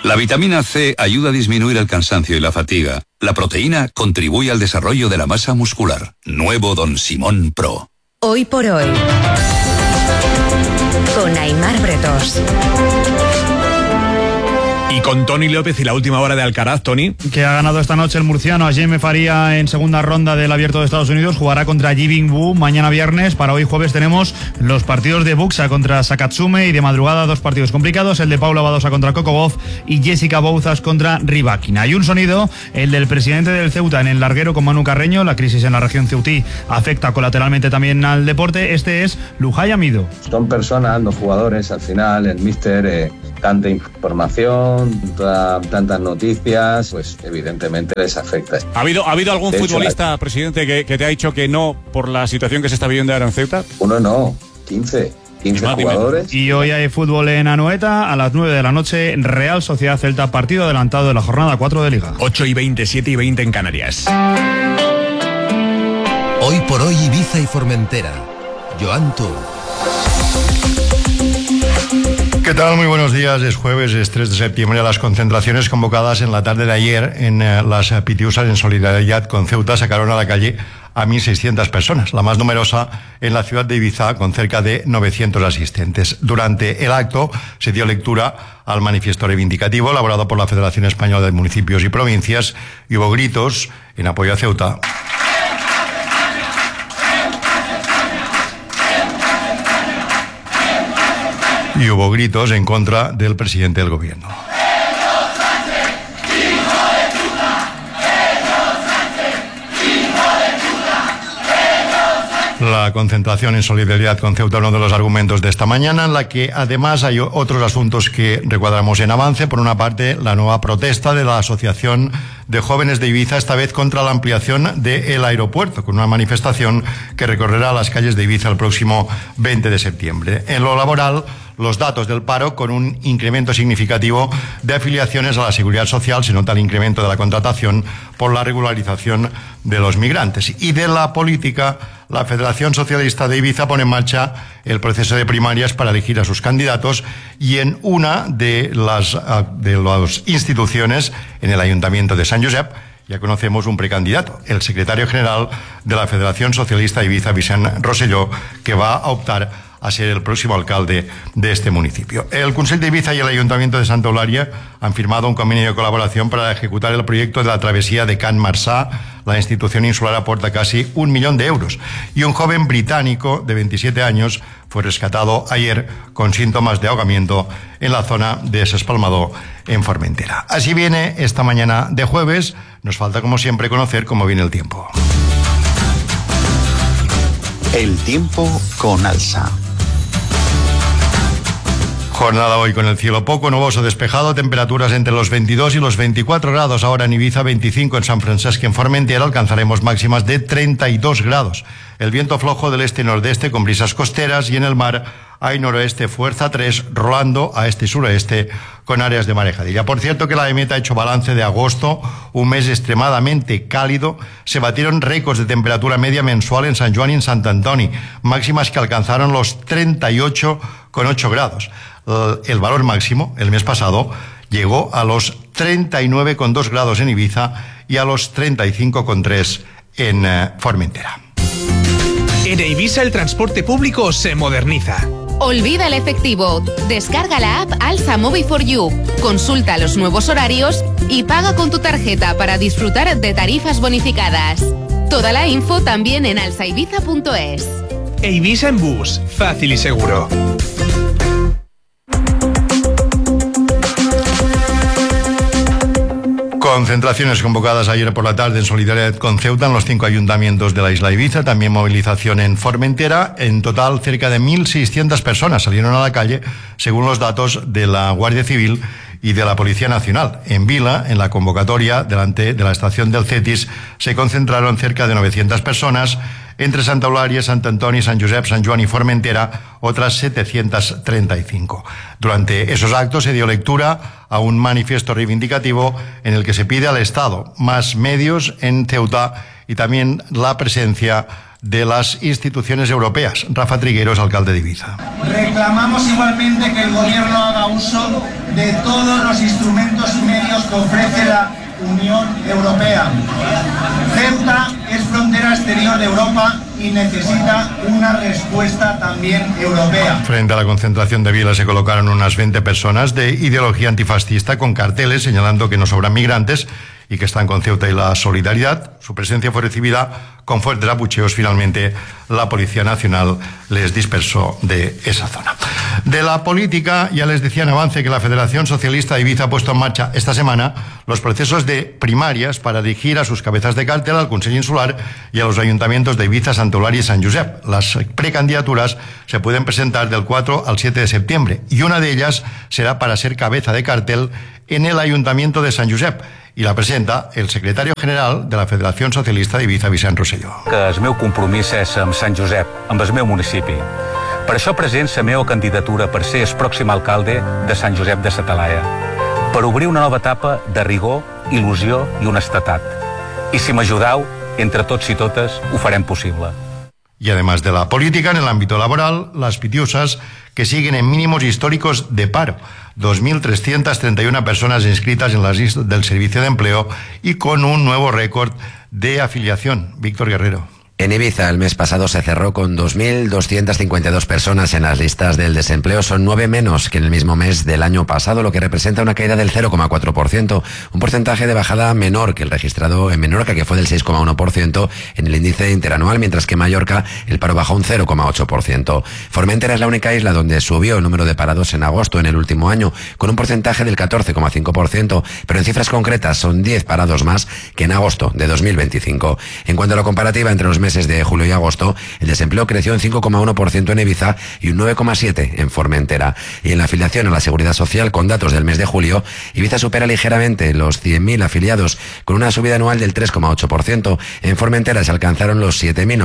La vitamina C ayuda a disminuir el cansancio y la fatiga. La proteína contribuye al desarrollo de la masa muscular. Nuevo Don Simón Pro. Hoy por hoy, con Aimar Bretos. Y con Toni López y la última hora de Alcaraz, Toni. Que ha ganado esta noche el murciano a Jaime Faría en segunda ronda del Abierto de Estados Unidos. Jugará contra Ji Bing Wu mañana viernes. Para hoy jueves tenemos los partidos de Buxa contra Sakatsume y de madrugada 2 partidos complicados. El de Paula Badosa contra Coco Gauff y Jessica Bouzas contra Rybakina. Y un sonido, el del presidente del Ceuta en el larguero con Manu Carreño. La crisis en la región ceutí afecta colateralmente también al deporte. Este es Lujay Amido. Son personas, no jugadores, al final el míster... tanta información, tantas noticias, pues evidentemente les afecta. ¿Ha habido algún futbolista, presidente, que te ha dicho que no por la situación que se está viviendo ahora en Ceuta? Uno no, 15 jugadores. Y hoy hay fútbol en Anoeta a las 9 de la noche, Real Sociedad Celta, partido adelantado de la jornada 4 de Liga. 8:20, 7:20 en Canarias. Hoy por hoy Ibiza y Formentera. Joan Tour. ¿Qué tal? Muy buenos días. Es jueves, es 3 de septiembre. Las concentraciones convocadas en la tarde de ayer en las Pitiusas en solidaridad con Ceuta sacaron a la calle a 1.600 personas, la más numerosa en la ciudad de Ibiza, con cerca de 900 asistentes. Durante el acto se dio lectura al manifiesto reivindicativo elaborado por la Federación Española de Municipios y Provincias y hubo gritos en apoyo a Ceuta. Y hubo gritos en contra del presidente del gobierno. La concentración en solidaridad con Ceuta, uno de los argumentos de esta mañana, en la que además hay otros asuntos que recuadramos en avance. Por una parte, la nueva protesta de la Asociación de Jóvenes de Ibiza, esta vez contra la ampliación del aeropuerto, con una manifestación que recorrerá las calles de Ibiza el próximo 20 de septiembre. En lo laboral, los datos del paro, con un incremento significativo de afiliaciones a la Seguridad Social. Se nota el incremento de la contratación por la regularización de los migrantes. Y de la política, la Federación Socialista de Ibiza pone en marcha el proceso de primarias para elegir a sus candidatos, y en una de las instituciones, en el Ayuntamiento de Sant Josep, ya conocemos un precandidato, el secretario general de la Federación Socialista de Ibiza, Vicent Rosselló, que va a optar a ser el próximo alcalde de este municipio. El Consell de Ibiza y el Ayuntamiento de Santa Eulàlia han firmado un convenio de colaboración para ejecutar el proyecto de la travesía de Can Marçà. La institución insular aporta casi 1 millón de euros. Y un joven británico de 27 años fue rescatado ayer con síntomas de ahogamiento en la zona de S'Espalmador, en Formentera. Así viene esta mañana de jueves. Nos falta, como siempre, conocer cómo viene el tiempo. El tiempo con Alsa. Jornada hoy con el cielo poco nuboso, despejado, temperaturas entre los 22 y los 24 grados, ahora en Ibiza, 25 en San Francesc y en Formentera, alcanzaremos máximas de 32 grados. El viento flojo del este-nordeste con brisas costeras, y en el mar hay noroeste fuerza 3, rolando a este y suroeste con áreas de marejadilla. Por cierto que la EMET ha hecho balance de agosto, un mes extremadamente cálido. Se batieron récords de temperatura media mensual en San Joan y en Sant Antoni, máximas que alcanzaron los 38,8 grados. El valor máximo, el mes pasado, llegó a los 39,2 grados en Ibiza y a los 35,3 en Formentera. En Ibiza el transporte público se moderniza. Olvida el efectivo. Descarga la app Alsa Mobile for You. Consulta los nuevos horarios y paga con tu tarjeta para disfrutar de tarifas bonificadas. Toda la info también en alsaibiza.es. Ibiza en bus, fácil y seguro. Concentraciones convocadas ayer por la tarde en solidaridad con Ceuta en los 5 ayuntamientos de la isla de Ibiza, también movilización en Formentera. En total, cerca de 1.600 personas salieron a la calle, según los datos de la Guardia Civil y de la Policía Nacional. En Vila, en la convocatoria delante de la estación del Cetis, se concentraron cerca de 900 personas. Entre Santa Eulàlia, Sant Antoni, Sant Josep, Sant Joan y Formentera, otras 735. Durante esos actos se dio lectura a un manifiesto reivindicativo en el que se pide al Estado más medios en Ceuta y también la presencia de las instituciones europeas. Rafa Trigueros, alcalde de Ibiza. Reclamamos igualmente que el gobierno haga uso de todos los instrumentos y medios que ofrece la Unión Europea. Ceuta es frontera exterior de Europa y necesita una respuesta también europea. Frente a la concentración de Vila se colocaron unas 20 personas de ideología antifascista con carteles señalando que no sobran migrantes y que están con Ceuta y la solidaridad. Su presencia fue recibida con fuertes abucheos. Finalmente, la Policía Nacional les dispersó de esa zona. De la política, ya les decía en avance que la Federación Socialista de Ibiza ha puesto en marcha esta semana los procesos de primarias para elegir a sus cabezas de cartel al Consell Insular y a los ayuntamientos de Ibiza, Santa Eulàlia y Sant Josep. Las precandidaturas se pueden presentar del 4 al 7 de septiembre y una de ellas será para ser cabeza de cartel en el Ayuntamiento de Sant Josep, i la presenta el secretari general de la Federació Socialista d'Ibiza, Vicent Rosselló. Que el meu compromís és amb Sant Josep, amb el meu municipi. Per això presento la meva candidatura per ser el pròxim alcalde de Sant Josep de sa Talaia, per obrir una nova etapa de rigor, il·lusió i honestedat. I si m'ajudeu, entre tots i totes, ho farem possible. Y además de la política, en el ámbito laboral, las Pitiusas que siguen en mínimos históricos de paro. 2.331 personas inscritas en las listas del Servicio de Empleo y con un nuevo récord de afiliación. Víctor Guerrero. En Ibiza, el mes pasado se cerró con 2.252 personas en las listas del desempleo. Son 9 menos que en el mismo mes del año pasado, lo que representa una caída del 0,4%, un porcentaje de bajada menor que el registrado en Menorca, que fue del 6,1% en el índice interanual, mientras que en Mallorca el paro bajó un 0,8%. Formentera es la única isla donde subió el número de parados en agosto en el último año, con un porcentaje del 14,5%, pero en cifras concretas son 10 parados más que en agosto de 2025. En cuanto a la comparativa entre los meses de julio y agosto, el desempleo creció en 5,1% en Ibiza y un 9,7% en Formentera. Y en la afiliación a la Seguridad Social, con datos del mes de julio, Ibiza supera ligeramente los 100.000 afiliados, con una subida anual del 3,8%. En Formentera se alcanzaron los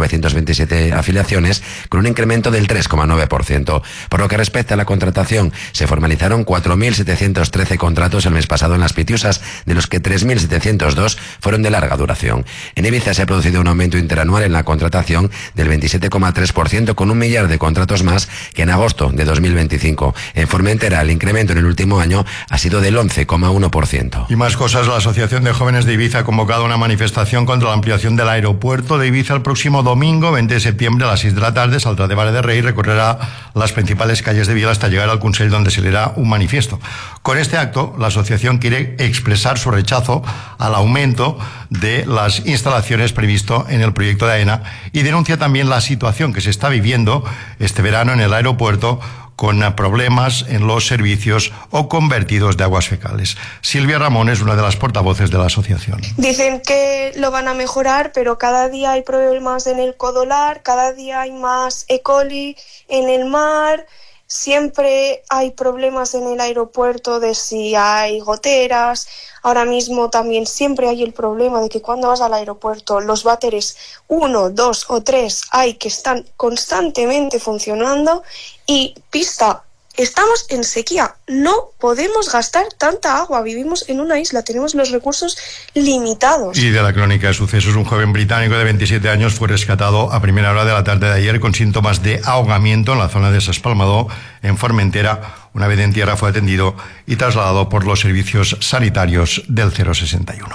7.927 afiliaciones, con un incremento del 3,9%. Por lo que respecta a la contratación, se formalizaron 4.713 contratos el mes pasado en las Pitiusas, de los que 3.702 fueron de larga duración. En Ibiza se ha producido un aumento interanual en la contratación del 27,3%, con 1 millar de contratos más que en agosto de 2025. En Formentera, el incremento en el último año ha sido del 11,1%. Y más cosas, la Asociación de Jóvenes de Ibiza ha convocado una manifestación contra la ampliación del aeropuerto de Ibiza el próximo domingo, 20 de septiembre a las 6 de la tarde. Saldrá de Vara de Rey y recorrerá las principales calles de Vila hasta llegar al Consell, donde se leerá un manifiesto. Con este acto, la asociación quiere expresar su rechazo al aumento de las instalaciones previsto en el proyecto de AENA y denuncia también la situación que se está viviendo este verano en el aeropuerto, con problemas en los servicios o con vertidos de aguas fecales. Silvia Ramón es una de las portavoces de la asociación. Dicen que lo van a mejorar, pero cada día hay problemas en el Codolar, cada día hay más E. coli en el mar. Siempre hay problemas en el aeropuerto de si hay goteras. Ahora mismo también siempre hay el problema de que cuando vas al aeropuerto los váteres 1, 2 o 3 hay que están constantemente funcionando y pista. Estamos en sequía, no podemos gastar tanta agua, vivimos en una isla, tenemos los recursos limitados. Y de la crónica de sucesos, un joven británico de 27 años fue rescatado a primera hora de la tarde de ayer con síntomas de ahogamiento en la zona de S'Espalmador, en Formentera. Una vez en tierra fue atendido y trasladado por los servicios sanitarios del 061.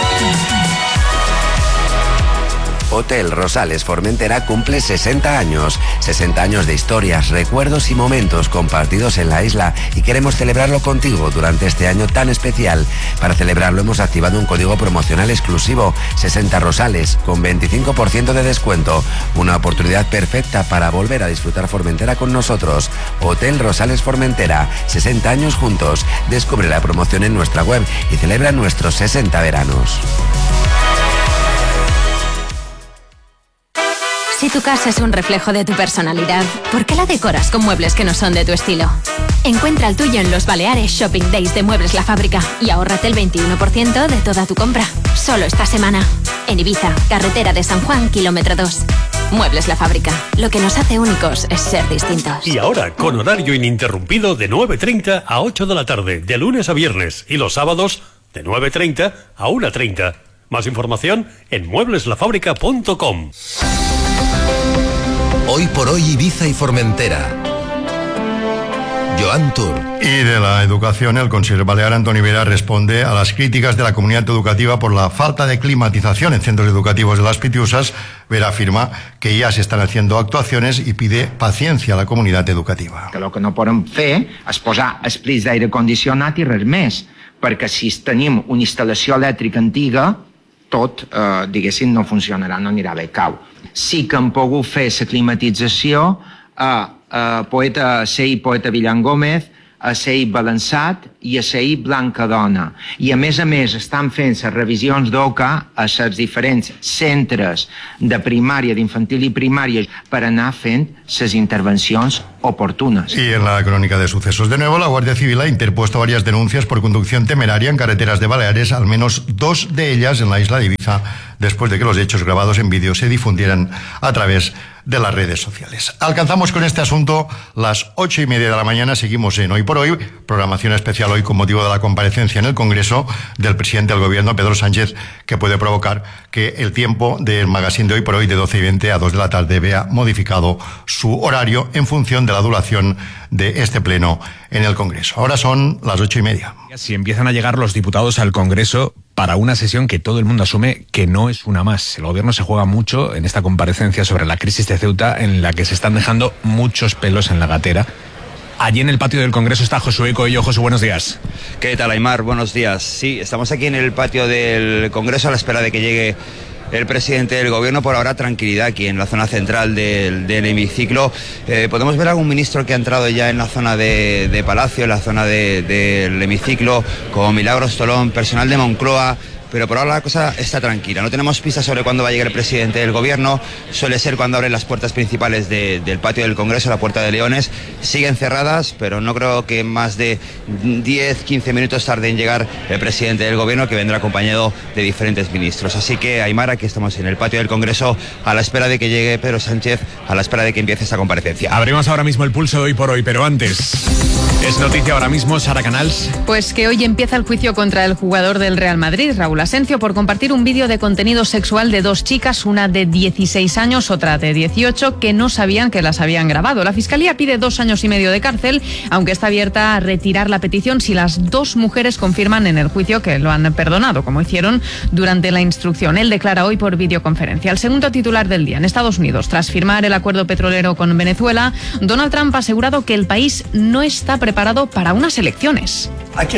Hotel Rosales Formentera cumple 60 años. 60 años de historias, recuerdos y momentos compartidos en la isla, y queremos celebrarlo contigo durante este año tan especial. Para celebrarlo hemos activado un código promocional exclusivo, 60 Rosales, con 25% de descuento. Una oportunidad perfecta para volver a disfrutar Formentera con nosotros. Hotel Rosales Formentera, 60 años juntos. Descubre la promoción en nuestra web y celebra nuestros 60 veranos. Si tu casa es un reflejo de tu personalidad, ¿por qué la decoras con muebles que no son de tu estilo? Encuentra el tuyo en los Baleares Shopping Days de Muebles La Fábrica y ahórrate el 21% de toda tu compra. Solo esta semana. En Ibiza, carretera de San Juan, kilómetro 2. Muebles La Fábrica. Lo que nos hace únicos es ser distintos. Y ahora, con horario ininterrumpido de 9:30 a 8 de la tarde, de lunes a viernes, y los sábados de 9:30 a 1:30. Más información en muebleslafábrica.com. Hoy por hoy Ibiza y Formentera. Joan Tur. Y de la educación, el conseller balear Antoni Vera responde a las críticas de la comunidad educativa por la falta de climatización en centros educativos de las Pitiusas. Vera afirma que ya se están haciendo actuaciones y pide paciencia a la comunidad educativa. Que el que no podem fer és posar esplits d'aire condicionat i res més, perquè si tenim una instal·lació elèctrica antiga, tot, diguéssim, no funcionarà, no anirà bé, cau. Sí que hem pogut fer la climatització a CEI Poeta Villan Gómez, a CEI Balançat i a CEI Blancadona. I a més estan fent les revisions d'OCA a els diferents centres de primària, d'infantil i primària, per anar fent les intervencions oportunas. Y en la crónica de sucesos, de nuevo, la Guardia Civil ha interpuesto varias denuncias por conducción temeraria en carreteras de Baleares, al menos 2 de ellas en la isla de Ibiza, después de que los hechos grabados en vídeo se difundieran a través de las redes sociales. Alcanzamos con este asunto las 8:30 de la mañana. Seguimos en Hoy por Hoy, programación especial hoy con motivo de la comparecencia en el Congreso del presidente del Gobierno, Pedro Sánchez, que puede provocar que el tiempo del magazine de Hoy por Hoy de 12:20 a 2 de la tarde vea modificado su horario en función de la duración de este pleno en el Congreso. Ahora son las 8:30. Si empiezan a llegar los diputados al Congreso para una sesión que todo el mundo asume que no es una más. El gobierno se juega mucho en esta comparecencia sobre la crisis de Ceuta, en la que se están dejando muchos pelos en la gatera. Allí en el patio del Congreso está Josué Coello. Josué, buenos días. ¿Qué tal, Aymar? Buenos días. Sí, estamos aquí en el patio del Congreso a la espera de que llegue el presidente del Gobierno. Por ahora, tranquilidad aquí en la zona central del hemiciclo. Podemos ver a algún ministro que ha entrado ya en la zona de Palacio, en la zona del hemiciclo, como Milagros Tolón, personal de Moncloa. Pero por ahora la cosa está tranquila. No tenemos pistas sobre cuándo va a llegar el presidente del Gobierno. Suele ser cuando abren las puertas principales del patio del Congreso, la Puerta de Leones. Siguen cerradas, pero no creo que más de 10-15 minutos tarde en llegar el presidente del Gobierno, que vendrá acompañado de diferentes ministros. Así que, Aymar, aquí estamos en el patio del Congreso a la espera de que llegue Pedro Sánchez, a la espera de que empiece esta comparecencia. Abrimos ahora mismo el pulso de Hoy por Hoy, pero antes... Es noticia ahora mismo, Sara Canals. Pues que hoy empieza el juicio contra el jugador del Real Madrid, Raúl Asencio, por compartir un vídeo de contenido sexual de 2 chicas, una de 16 años, otra de 18, que no sabían que las habían grabado. La Fiscalía pide 2 años y medio de cárcel, aunque está abierta a retirar la petición si las 2 mujeres confirman en el juicio que lo han perdonado, como hicieron durante la instrucción. Él declara hoy por videoconferencia. El segundo titular del día en Estados Unidos. Tras firmar el acuerdo petrolero con Venezuela, Donald Trump ha asegurado que el país no está preparado para unas elecciones.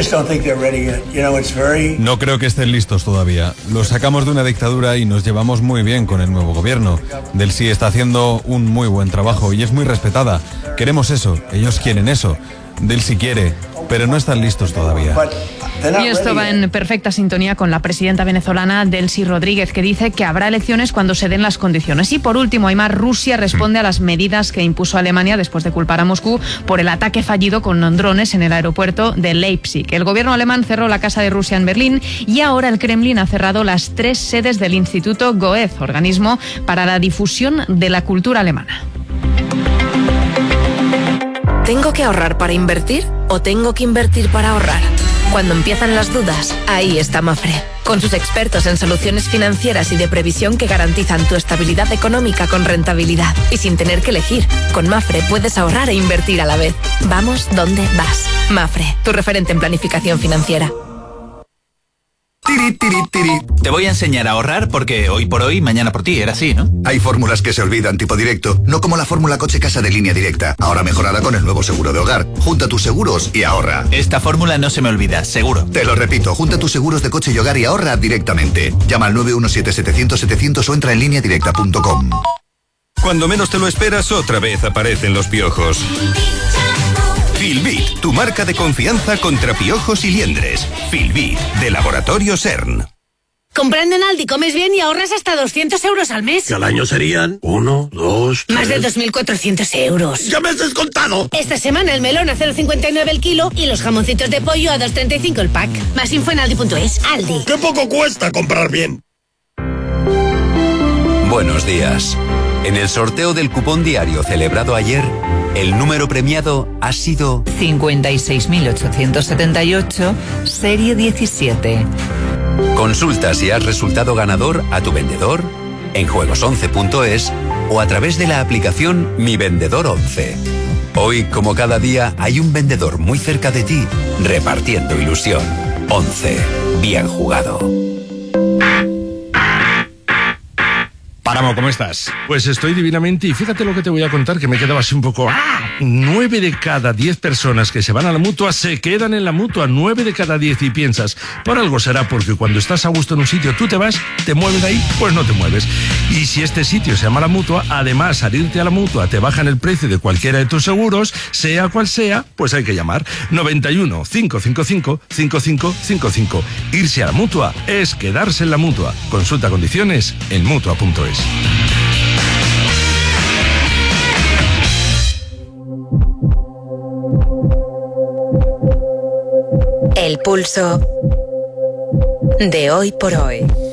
No creo que estén listos todavía. Los sacamos de una dictadura y nos llevamos muy bien con el nuevo gobierno. Delcy está haciendo un muy buen trabajo y es muy respetada. Queremos eso, ellos quieren eso. Delcy quiere, pero no están listos todavía. Y esto va en perfecta sintonía con la presidenta venezolana Delcy Rodríguez, que dice que habrá elecciones cuando se den las condiciones. Y por último, Aymar, Rusia responde a las medidas que impuso Alemania después de culpar a Moscú por el ataque fallido con drones en el aeropuerto de Leipzig. El gobierno alemán cerró la Casa de Rusia en Berlín y ahora el Kremlin ha cerrado las 3 sedes del Instituto Goethe, organismo para la difusión de la cultura alemana. ¿Tengo que ahorrar para invertir o tengo que invertir para ahorrar? Cuando empiezan las dudas, ahí está Mafre. Con sus expertos en soluciones financieras y de previsión que garantizan tu estabilidad económica con rentabilidad y sin tener que elegir. Con Mafre puedes ahorrar e invertir a la vez. Vamos donde vas. Mafre, tu referente en planificación financiera. Tiri, tiri, tiri. Te voy a enseñar a ahorrar porque hoy por hoy, mañana por ti, era así, ¿no? Hay fórmulas que se olvidan tipo directo, no como la fórmula coche-casa de Línea Directa, ahora mejorada con el nuevo seguro de hogar. Junta tus seguros y ahorra. Esta fórmula no se me olvida, seguro. Te lo repito, junta tus seguros de coche y hogar y ahorra directamente. Llama al 917-700-700 o entra en lineadirecta.com. Cuando menos te lo esperas, otra vez aparecen los piojos. Filbit, tu marca de confianza contra piojos y liendres. Filbit, de Laboratorio CERN. Comprando en Aldi comes bien y ahorras hasta 200 euros al mes. Que al año serían 1, 2, 3... Más de 2.400 euros. ¡Ya me has descontado! Esta semana el melón a 0,59 el kilo y los jamoncitos de pollo a 2,35 el pack. Más info en aldi.es. Aldi. ¡Qué poco cuesta comprar bien! Buenos días. En el sorteo del cupón diario celebrado ayer, el número premiado ha sido 56.878, serie 17. Consulta si has resultado ganador a tu vendedor, en juegos11.es o a través de la aplicación Mi Vendedor 11. Hoy, como cada día, hay un vendedor muy cerca de ti, repartiendo ilusión. 11. Bien jugado. Páramo, ¿cómo estás? Pues estoy divinamente y fíjate lo que te voy a contar, que me quedaba así un poco... 9 de cada 10 personas que se van a la Mutua se quedan en la Mutua, 9 de cada 10, y piensas, por algo será, porque cuando estás a gusto en un sitio tú te vas, te mueves de ahí, pues no te mueves. Y si este sitio se llama la Mutua, además al irte a la Mutua te bajan el precio de cualquiera de tus seguros, sea cual sea, pues hay que llamar 91 555 5555. Irse a la Mutua es quedarse en la Mutua. Consulta condiciones en mutua.es. El pulso de hoy por hoy.